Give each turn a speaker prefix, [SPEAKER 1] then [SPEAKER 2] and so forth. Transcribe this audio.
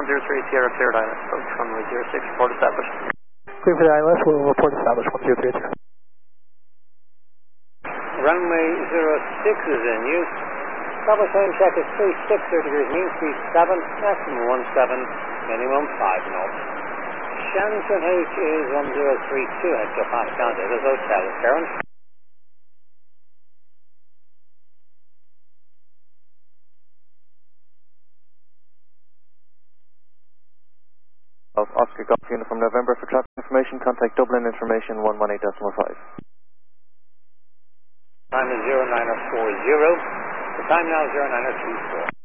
[SPEAKER 1] 103 Sierra, cleared ILS, approach runway 06, report established.
[SPEAKER 2] Clear for the ILS, we'll report established, 1032.
[SPEAKER 3] Runway 06 is in use. Proper time check is 36, 30 degrees mean, speed 7, maximum 17, minimum 5 knots. Shannon H is 1032, head to Pascal Davis Hotel, current.
[SPEAKER 4] Oscar Golf Uniform November for traffic information, contact Dublin information 118.5.
[SPEAKER 3] Time is 0940. The time now is 0924.